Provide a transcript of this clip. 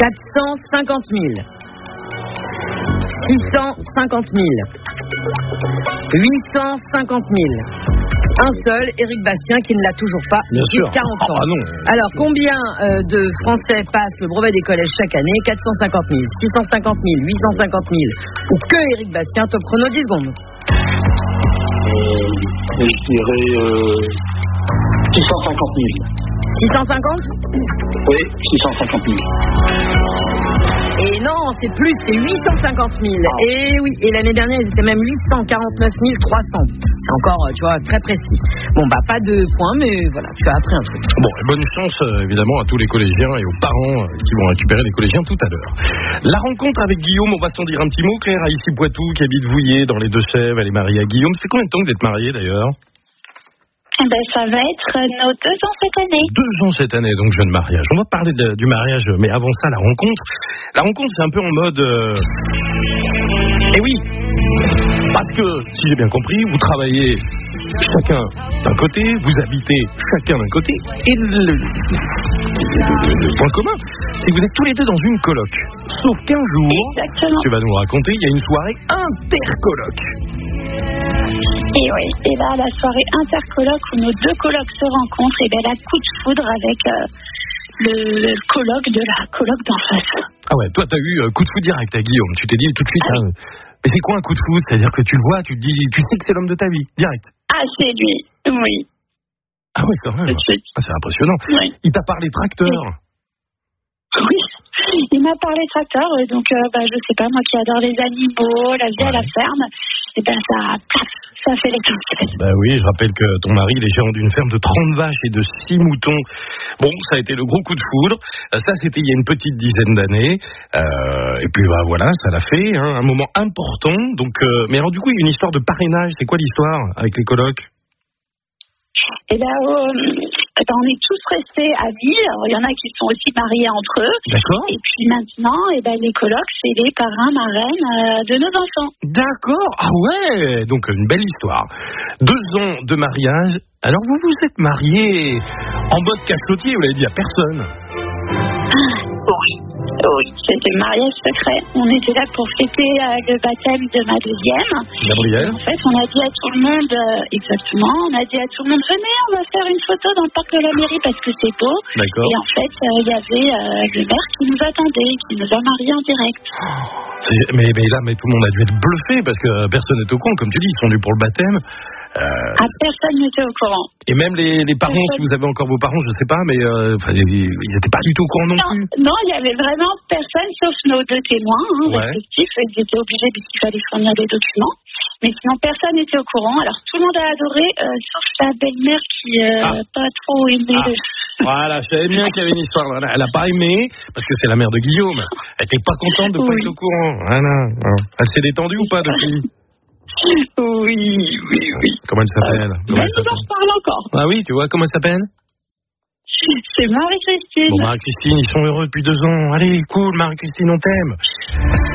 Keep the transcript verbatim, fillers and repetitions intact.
quatre cent cinquante mille. six cent cinquante mille. huit cent cinquante mille. Un seul, Éric Bastien, qui ne l'a toujours pas, Bien sûr. quarante ans. Ah non. Alors, combien euh, de Français passent le brevet des collèges chaque année? Quatre cent cinquante mille, six cent cinquante mille, huit cent cinquante mille. Ou que Éric Bastien? Top chrono, dix secondes. Euh, je dirais euh, six cent cinquante mille. six cent cinquante? Oui, six cent cinquante mille. Et non, c'est plus, c'est huit cent cinquante mille. Ah. Et oui, et l'année dernière, ils étaient même huit cent quarante-neuf mille trois cents. C'est encore, tu vois, très précis. Bon, bah, pas de points, mais voilà, tu as appris un truc. Bon, et bonne chance euh, évidemment à tous les collégiens et aux parents euh, qui vont récupérer les collégiens tout à l'heure. La rencontre avec Guillaume, on va s'en dire un petit mot. Claire, à ici Poitou, qui habite Vouillé, dans les Deux-Sèvres, elle est mariée à Guillaume. Ça fait combien de temps que vous êtes mariés d'ailleurs? Ben, ça va être nos deux ans cette année. Deux ans cette année, donc jeune mariage. On va parler de, du mariage, mais avant ça, la rencontre. La rencontre, c'est un peu en mode... Euh... Eh oui, parce que, si j'ai bien compris, vous travaillez chacun d'un côté, vous habitez chacun d'un côté, et le, le, le, le point commun, c'est que vous êtes tous les deux dans une coloc. Sauf qu'un jour, Exactement. tu vas nous raconter, il y a une soirée intercoloc. Et oui, et là, la soirée intercoloc où nos deux colocs se rencontrent, et ben là, coup de foudre avec euh, le coloc de la coloc d'en face. Ah ouais, toi t'as eu euh, coup de foudre direct à Guillaume, tu t'es dit tout de suite, Ah hein, mais c'est quoi un coup de foudre? C'est-à-dire que tu le vois, tu te dis, tu sais que c'est l'homme de ta vie, direct. Ah, c'est lui, oui. Ah oui, quand même. Tout de suite. Ah, c'est impressionnant. Oui. Il t'a parlé tracteur. Oui, il m'a parlé tracteur, euh, donc euh, bah, je sais pas, moi qui adore les animaux, la vie Ouais. à la ferme, et ben ça, ça fait l'étincelle. Bah oui, je rappelle que ton mari, il est gérant d'une ferme de trente vaches et de six moutons. Bon, ça a été le gros coup de foudre. Ça, c'était il y a une petite dizaine d'années. Euh, et puis bah voilà, ça l'a fait, hein, un moment important. Donc, euh, mais alors du coup, il y a une histoire de parrainage. C'est quoi l'histoire avec les colocs? Et ben, euh, eh ben, on est tous restés amis. Alors, il y en a qui sont aussi mariés entre eux. D'accord. Et puis maintenant, eh ben, les colocs, c'est les parrains, marraines euh, de nos enfants. D'accord. Ah ouais. Donc une belle histoire. Deux ans de mariage. Alors vous vous êtes mariés en mode cachotier, vous l'avez dit à personne. Oui, oui, c'était le mariage secret. On était là pour fêter euh, le baptême de ma deuxième. Gabriel. En fait, on a dit à tout le monde, euh, exactement, on a dit à tout le monde, venez, on va faire une photo dans le parc de la mairie parce que c'est beau. D'accord. Et en fait, il euh, y avait euh, le maire qui nous attendait, qui nous a mariés en direct. C'est- Mais, mais là, mais tout le monde a dû être bluffé parce que personne n'est au courant. Comme tu dis, ils sont venus pour le baptême. Euh, Ah, personne n'était au courant. et même les, les parents, si vous avez encore vos parents, je sais pas, mais euh, enfin, ils n'étaient pas du tout au courant non, Non, plus. non, il y avait vraiment personne sauf nos deux témoins hein, Ouais. respectifs. Ils étaient obligés puisqu'il fallait fournir des documents. Mais sinon, personne n'était au courant. Alors, tout le monde a adoré, euh, sauf sa belle-mère qui n'a Ah. pas trop aimé Ah. le... Voilà, je savais bien qu'il y avait une histoire. Voilà. Elle a pas aimé parce que c'est la mère de Guillaume. Elle était pas contente de pas Oui. être au courant. Voilà. Elle s'est détendue ou pas depuis? Oui, oui, oui. Comment elle s'appelle? Comment Mais elle je vous en s'appelle reparle encore. Ah oui, tu vois comment elle s'appelle? C'est Marie-Christine. Bon, Marie-Christine, ils sont heureux depuis deux ans. Allez, cool, Marie-Christine, on t'aime.